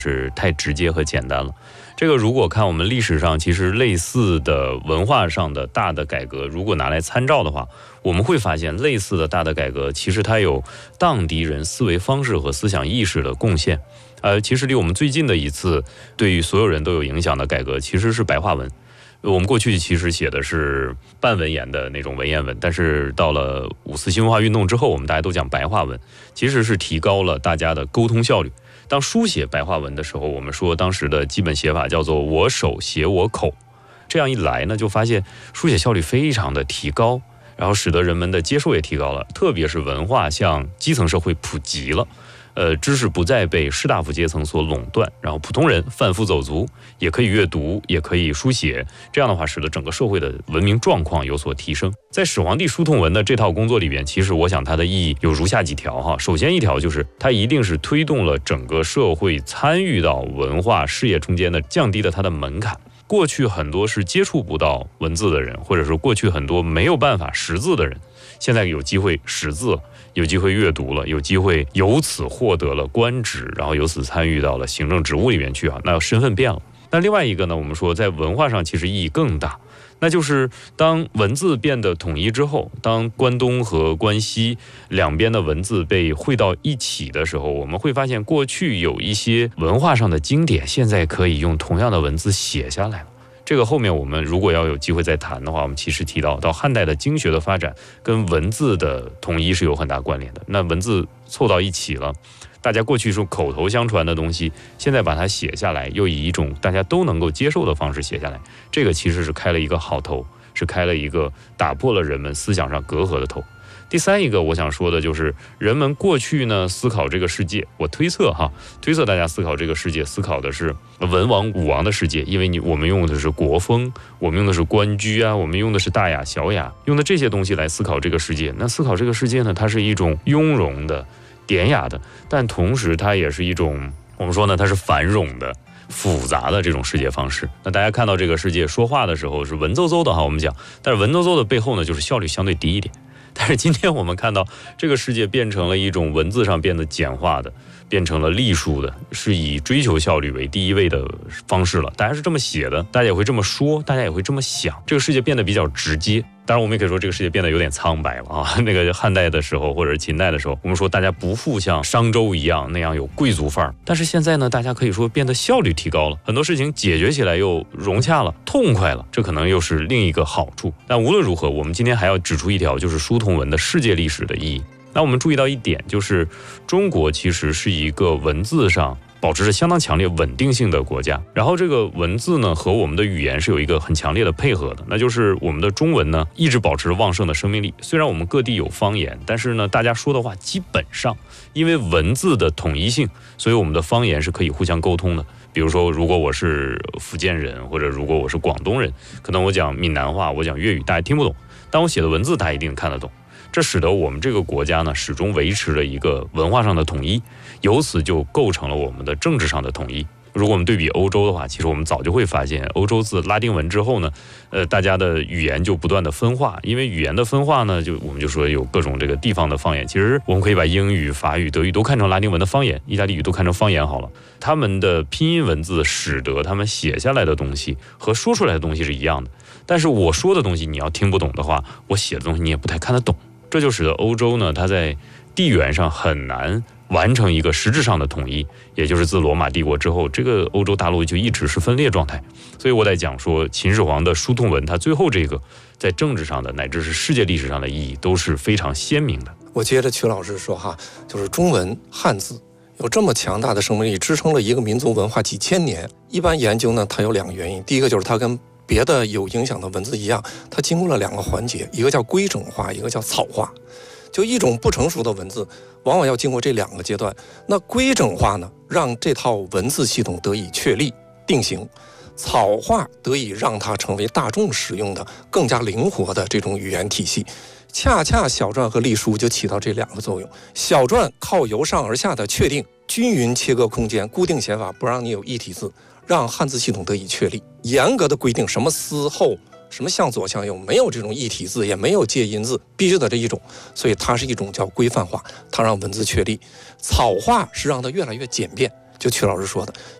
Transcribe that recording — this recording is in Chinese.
是太直接和简单了。这个如果看我们历史上其实类似的文化上的大的改革，如果拿来参照的话，我们会发现类似的大的改革其实它有当地人思维方式和思想意识的贡献。其实离我们最近的一次对于所有人都有影响的改革其实是白话文。我们过去其实写的是半文言的那种文言文，但是到了5四新文化运动之后，我们大家都讲白话文，其实是提高了大家的沟通效率。当书写白话文的时候，我们说当时的基本写法叫做我手写我口，这样一来呢，就发现书写效率非常的提高，然后使得人们的接受也提高了，特别是文化向基层社会普及了。知识不再被士大夫阶层所垄断，然后普通人贩夫走卒也可以阅读，也可以书写，这样的话使得整个社会的文明状况有所提升。在始皇帝书同文的这套工作里边，其实我想它的意义有如下几条哈。首先一条就是它一定是推动了整个社会参与到文化事业中间的，降低了它的门槛。过去很多是接触不到文字的人，或者说过去很多没有办法识字的人，现在有机会识字，有机会阅读了，有机会由此获得了官职，然后由此参与到了行政职务里面去那身份变了。那另外一个呢，我们说在文化上其实意义更大，那就是当文字变得统一之后，当关东和关西两边的文字被汇到一起的时候，我们会发现过去有一些文化上的经典现在可以用同样的文字写下来了。这个后面我们如果要有机会再谈的话，我们其实提到汉代的经学的发展跟文字的统一是有很大关联的。那文字凑到一起了，大家过去说口头相传的东西，现在把它写下来，又以一种大家都能够接受的方式写下来，这个其实是开了一个好头，是开了一个打破了人们思想上隔阂的头。第三一个我想说的就是人们过去呢思考这个世界，我推测大家思考这个世界，思考的是文王武王的世界，因为我们用的是国风，我们用的是官居我们用的是大雅小雅，用的这些东西来思考这个世界。那思考这个世界呢，它是一种雍容的典雅的，但同时它也是一种我们说呢它是繁冗的复杂的这种世界方式。那大家看到这个世界说话的时候是文绉绉的我们讲，但是文绉绉的背后呢就是效率相对低一点。但是今天我们看到这个世界变成了一种文字上变得简化的，变成了隶书的，是以追求效率为第一位的方式了。大家是这么写的，大家也会这么说，大家也会这么想，这个世界变得比较直接。当然我们也可以说这个世界变得有点苍白了那个汉代的时候或者秦代的时候，我们说大家不复像商周一样那样有贵族范儿，但是现在呢，大家可以说变得效率提高了，很多事情解决起来又融洽了，痛快了，这可能又是另一个好处。但无论如何，我们今天还要指出一条，就是书同文的世界历史的意义。那我们注意到一点，就是中国其实是一个文字上保持着相当强烈稳定性的国家，然后这个文字呢和我们的语言是有一个很强烈的配合的，那就是我们的中文呢一直保持着旺盛的生命力。虽然我们各地有方言，但是呢大家说的话基本上因为文字的统一性，所以我们的方言是可以互相沟通的。比如说如果我是福建人，或者如果我是广东人，可能我讲闽南话，我讲粤语，大家听不懂，但我写的文字大家一定看得懂。这使得我们这个国家呢始终维持了一个文化上的统一，由此就构成了我们的政治上的统一。如果我们对比欧洲的话，其实我们早就会发现，欧洲自拉丁文之后呢，大家的语言就不断的分化。因为语言的分化呢，我们就说有各种这个地方的方言。其实我们可以把英语、法语、德语都看成拉丁文的方言，意大利语都看成方言好了。他们的拼音文字使得他们写下来的东西和说出来的东西是一样的，但是我说的东西你要听不懂的话，我写的东西你也不太看得懂。这就使得欧洲呢，它在地缘上很难完成一个实质上的统一，也就是自罗马帝国之后，这个欧洲大陆就一直是分裂状态。所以我在讲说秦始皇的书同文，它最后这个在政治上的乃至是世界历史上的意义都是非常鲜明的。 我接着曲老师说就是中文汉字有这么强大的生命力，支撑了一个民族文化几千年。一般研究呢，它有2个原因，第一个就是它跟别的有影响的文字一样，它经过了2个环节，一个叫规整化，一个叫草化。就一种不成熟的文字往往要经过这2个阶段。那规整化呢，让这套文字系统得以确立定型，草化得以让它成为大众使用的更加灵活的这种语言体系。恰恰小篆和隶书就起到这2个作用。小篆靠由上而下的确定，均匀切割空间，固定写法，不让你有异体字，让汉字系统得以确立。严格的规定什么思后，什么向左向右，没有这种异体字，也没有介音字，必须得这一种，所以它是一种叫规范化，它让文字确立。草化是让它越来越简便， 就曲老师说的，